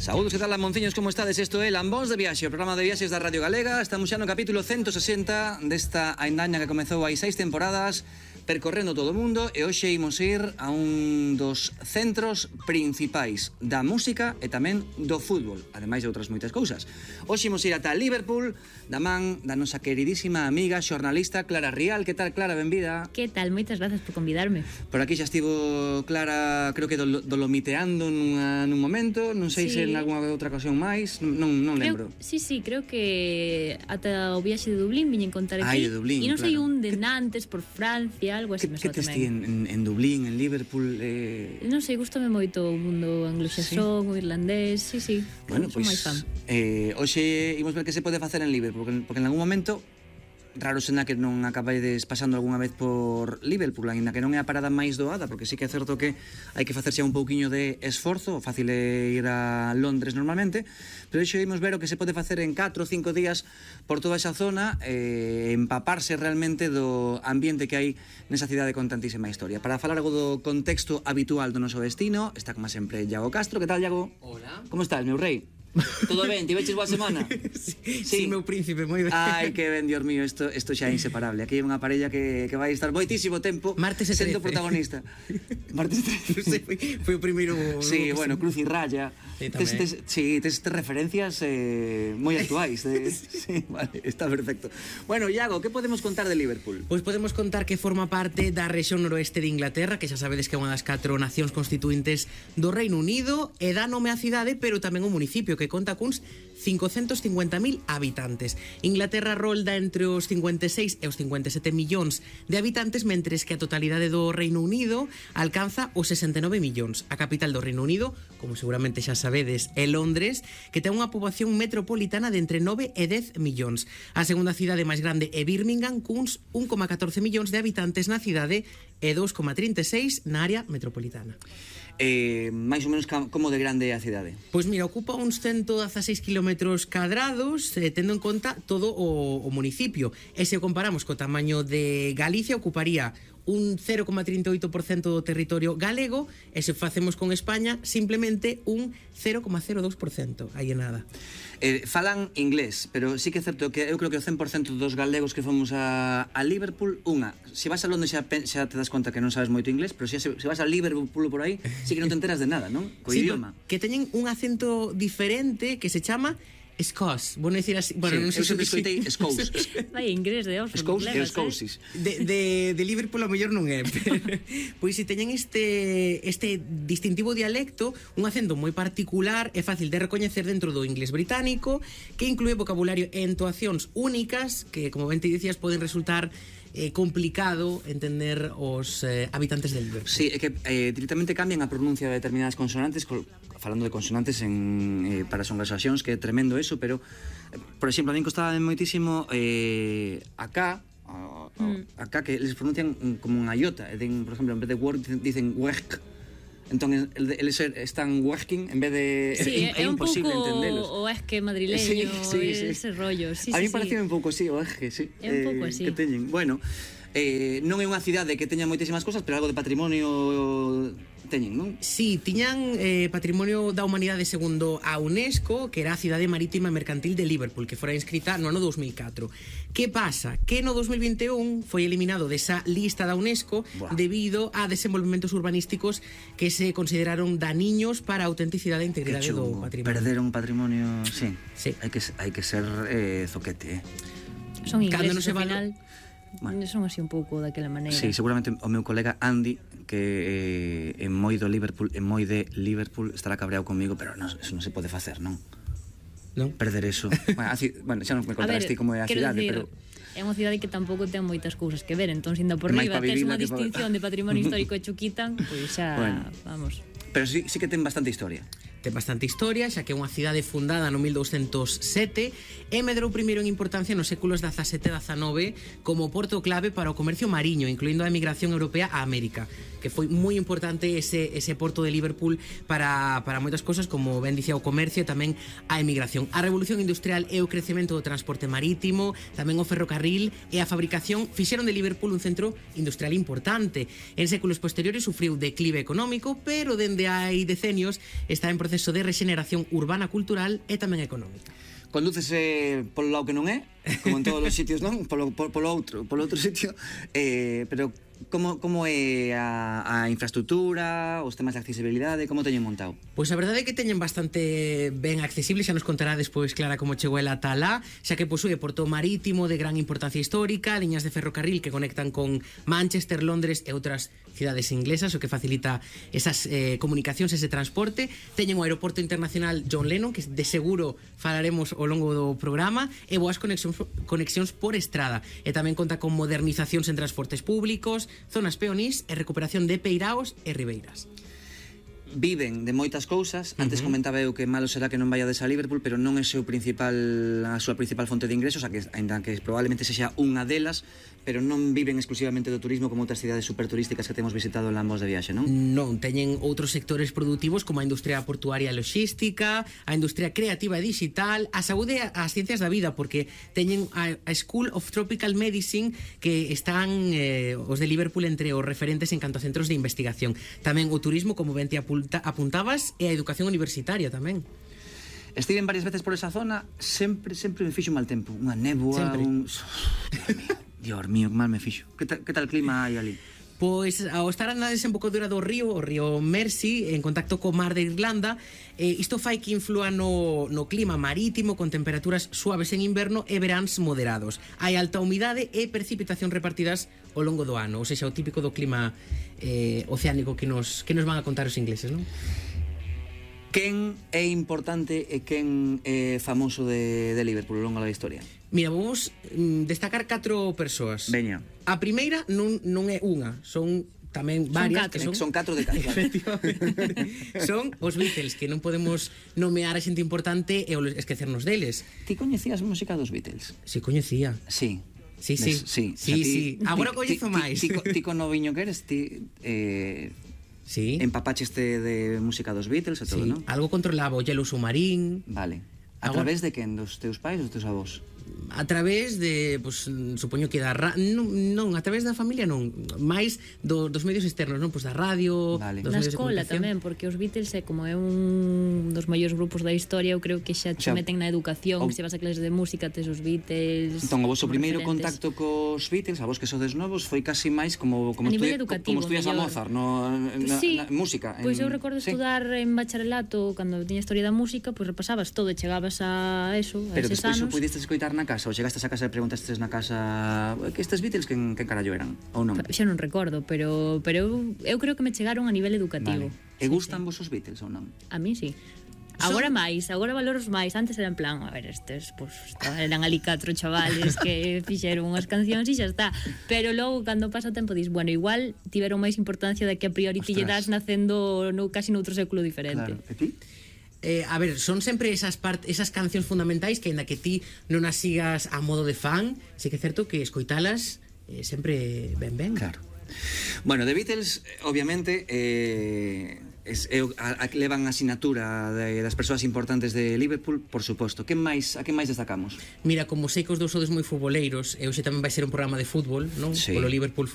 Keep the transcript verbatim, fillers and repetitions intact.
Saúdos, que tal, Lamonciños, como estades? Isto é Lambóns de Viaxe, o programa de viaxes da Radio Galega. Estamos xa no capítulo ciento sesenta desta aindaña que comezou hai seis temporadas, percorrendo todo o mundo, e hoxe imos ir a un dos centros principais da música e tamén do fútbol, ademais de outras moitas cousas. Hoxe imos ir ata Liverpool, da man da nosa queridísima amiga xornalista Clara Rial. Que tal, Clara? Benvida. Que tal? Moitas grazas por convidarme. Por aquí xa estivo Clara, creo que dolo, dolomiteando nunha, nun momento, non sei sí. se en algunha outra ocasión máis, non, non lembro. Creo, sí, sí, creo que ata o viaxe de Dublín viñen contar aquí. Ai, de Dublín, e non sei claro. un de Nantes por Francia, algo así me soa tamén. Que tes ti en, en Dublín, en Liverpool? Eh... Non sei, gustame moito o mundo anglosaxón, sí. o irlandés, sí, sí. Bueno, pois, pues, eh, hoxe imos ver que se pode facer en Liverpool, porque, porque en algún momento raro sena que non acabaides pasando algunha vez por Liverpool, ainda que non é a parada máis doada, porque sí que é certo que hai que facerse un pouquiño de esforzo, fácil é ir a Londres normalmente, pero iso imos ver o que se pode facer en catro ou cinco días por toda esa zona, eh, empaparse realmente do ambiente que hai nesa cidade con tantísima historia. Para falar algo do contexto habitual do noso destino, está como sempre Iago Castro. Que tal, Iago? Hola. Como estás, meu rei? Todo ben? Ti veches boa semana? Sí, sí, meu príncipe, moi ben. Ai, que ben, Dios mío, isto, isto xa é inseparable. Aquí hai unha parella que, que vai estar moitísimo tempo Martes e sendo trece. protagonista. Martes e trece. Non sei, foi, foi o primeiro... Sí, bueno, Cruz y Raya. Sí, tes, tes, sí, tes, tes referencias eh, moi actuais. De, sí, vale, está perfecto. Bueno, Iago, que podemos contar de Liverpool? Pois podemos contar que forma parte da rexión noroeste de Inglaterra, que xa sabedes que é unha das catro nacións constituintes do Reino Unido, e dá nome á cidade, pero tamén o municipio, que conta cuns cincocentos cincuenta mil habitantes. Inglaterra rolda entre os cincuenta e seis e os cincuenta e sete millóns de habitantes, mentres que a totalidade do Reino Unido alcanza os sesenta e nove millóns. A capital do Reino Unido, como seguramente xa sabedes, é Londres, que ten unha poboación metropolitana de entre nove e dez millóns. A segunda cidade máis grande é Birmingham, cuns un coma catorce millóns de habitantes na cidade e dous coma trinta e seis na área metropolitana. Eh, máis ou menos como de grande é a cidade? Pois mira, ocupa uns ciento dezaseis kilómetros cadrados, eh, tendo en conta todo o, o municipio. E se o comparamos co tamaño de Galicia, ocuparía un cero coma trinta e oito por cento do territorio galego, e se facemos con España, simplemente un cero coma cero dous por cento. Aí é nada. Eh, falan inglés, pero sí que é certo que eu creo que o cen por cento dos galegos que fomos a, a Liverpool, unha, se vas a Londres xa, xa te das conta que non sabes moito inglés, pero se, se vas a Liverpool por aí, sí que non te enteras de nada, non? Co sí, idioma. Que teñen un acento diferente que se chama Scouse, bueno, decir así, bueno, sí, non sei se eu escoitei Scouse. Vai, inglés de Oxford. Scouse e Scouses. De, de, de Liverpool a mellor non é. Pois se teñen este este distintivo dialecto, un acento moi particular, é fácil de recoñecer dentro do inglés británico, que inclúe vocabulario e entoacións únicas que, como ben te dicías, poden resultar eh, complicado entender os eh, habitantes del Liverpool. Sí, é que eh, directamente cambian a pronuncia de determinadas consonantes, col, falando de consonantes en, eh, para as conversacións, que é tremendo eso, pero, eh, por exemplo, a mí costaba moitísimo eh, acá, a, a, mm. acá que les pronuncian como unha iota, e den, por exemplo, en vez de work dicen work. Entón, eles están working en vez de... Sí, é, é un pouco entendelos. o esque madrileño, sí, sí, sí. Ese rollo. Sí, a mí sí, parecía sí. un pouco así, o esque, sí. É un pouco eh, así. Que teñen. Bueno, eh, non é unha cidade que teña moitísimas cosas, pero algo de patrimonio teñen, non? Sí, tiñan eh, Patrimonio da Humanidade segundo a UNESCO, que era a cidade marítima e mercantil de Liverpool, que fora inscrita no ano dos mil catro. Que pasa? Que no dos mil vinte e un foi eliminado desa lista da UNESCO. Buah. Debido a desenvolvementos urbanísticos que se consideraron daniños para a autenticidade e integridade do patrimonio. Perderon patrimonio, sí. Sí. Hai que, hai que ser eh, zoquete, eh. Son ingleses, no se ao val... final... Bueno. Son así un pouco daquela maneira. Sí, seguramente o meu colega Andy, que é eh, moi do Liverpool, é moi de Liverpool, estará cabreado comigo, pero non, eso non se pode facer, non? Non? Perder eso. Bueno, así, bueno, xa non me contarás ti como é a cidade, decir, pero... É unha cidade que tampouco ten moitas cousas que ver, entón, sinda por riba, tes unha distinción pa... de patrimonio histórico e chuquitan, pois pues xa, bueno, vamos... Pero sí, sí que ten bastante historia. Ten bastante historia, xa que é unha cidade fundada no mil douscentos sete e medrou primeiro en importancia nos séculos dezasete e dezanove como porto clave para o comercio mariño, incluindo a emigración europea a América, que foi moi importante ese, ese porto de Liverpool para, para moitas cosas, como ben dicía, o comercio e tamén a emigración. A revolución industrial e o crecemento do transporte marítimo, tamén o ferrocarril e a fabricación fixeron de Liverpool un centro industrial importante. En séculos posteriores sufriu declive económico, pero dende hai decenios está en proceso proceso de regeneración urbana, cultural e tamén económica. Condúcese polo lado que non é, como en todos os sitios, non? Polo, polo outro, polo outro sitio, eh, pero como, como é a, a infraestructura, os temas de accesibilidade, como teñen montado? Pois a verdade é que teñen bastante ben accesible, xa nos contará despois Clara como chegou ela ata lá, xa que posúe porto marítimo de gran importancia histórica, liñas de ferrocarril que conectan con Manchester, Londres e outras cidades inglesas, o que facilita esas eh, comunicacións, ese transporte. Teñen o aeroporto internacional John Lennon, que de seguro falaremos ao longo do programa, e boas conexións, conexións por estrada. E tamén conta con modernizacións en transportes públicos, zonas peonís e recuperación de peiraos e ribeiras. Viven de moitas cousas. Antes uh -huh. comentaba eu que malo será que non vayades a Liverpool, pero non é o seu principal, a súa principal fonte de ingresos, a que, ainda que probablemente sexa unha delas, pero non viven exclusivamente do turismo como outras cidades superturísticas que temos visitado en ambos de viaxe, non? Non, teñen outros sectores produtivos como a industria portuaria e logística, a industria creativa e digital, a saúde e as ciencias da vida, porque teñen a, a School of Tropical Medicine que están eh, os de Liverpool entre os referentes en canto a centros de investigación. Tamén o turismo, como ben te apuntabas, e a educación universitaria tamén. Estiven varias veces por esa zona, sempre, sempre me fixo mal tempo. Unha néboa, un... Dios mío, que mal me fixo. Que, ta, que tal clima hai ali? Pois ao estar na desembocadura do río, o río Mersey, en contacto co mar de Irlanda, eh, isto fai que inflúa no, no clima marítimo con temperaturas suaves en inverno e veráns moderados. Hai alta humidade e precipitación repartidas ao longo do ano, ou seja, o típico do clima eh, oceánico que nos, que nos van a contar os ingleses, non? Quen é importante e quen é famoso de, de Liverpool ao longo da historia? Mira, vamos mm, destacar catro persoas. Veña. A primeira non, non é unha, son tamén varias. Son catro. Que son, son catro de catro. Efectivamente. Son os Beatles, que non podemos nomear a xente importante e esquecernos deles. Ti coñecías a música dos Beatles? Si, coñecía. Sí. Sí, sí. Ves, sí, sí, o sea, ti, sí. Agora coñezo máis. Ti, ti, ti con noviño que eres, ti... Eh, sí. Empapache de música dos Beatles e todo, sí. non? Algo controlaba o Yellow Submarine. Vale. A Agora... través de quen? Dos teus pais ou dos teus avós? A través de, pues, supoño que da ra... non, non, a través da familia non, máis do, dos medios externos, non, pois da radio, vale. dos Na medios escola de tamén, porque os Beatles é como é un dos maiores grupos da historia, eu creo que xa te xa, meten na educación, o... se vas a clases de música tes os Beatles. Entón, o vosso primeiro referentes. contacto cos Beatles, a vos que sodes novos, foi casi máis como como, A nivel estudi educativo, como estudias a mellor. Mozart, no, na, Sí, na, música. Pois en... eu recordo sí. estudar en bacharelato cando tiña historia da música, pois repasabas todo e chegabas a eso, a Pero eses despois o anos. pudiste escoitar na casa ou chegastes a casa e preguntastes na casa que estes Beatles quen, quen carallo eran ou non? Xa non recordo, pero pero eu, eu creo que me chegaron a nivel educativo. Vale. E Sí, gustan sí. vos os Beatles ou non? A mí sí. Agora máis, agora valoros máis. Antes era en plan, a ver, estes pues, eran ali catro chavales que fixeron unhas cancións e xa está. Pero logo, cando pasa o tempo, dis, bueno, igual tiveron máis importancia da que a priori ti lle das nacendo no, casi noutro século diferente. Claro. E ti? Eh, a ver, son sempre esas part esas cancións fundamentais que, ainda que ti non as sigas a modo de fan, sí que é certo que escoitalas eh, sempre ben ben. Claro. Bueno, The Beatles, obviamente, eh, es, é, a, a, levan a asinatura de, das persoas importantes de Liverpool, por suposto. Que máis, a que máis destacamos? Mira, como sei que os dous sodes moi futboleiros, e hoxe tamén vai ser un programa de fútbol, non? Sí. Polo Liverpool